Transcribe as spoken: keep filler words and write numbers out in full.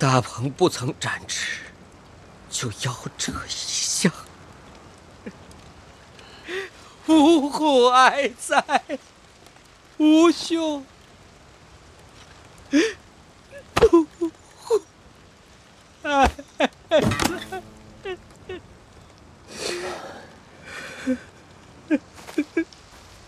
大鹏不曾展翅，就要这一项。呜呼哀哉，吾兄！呜呼哀。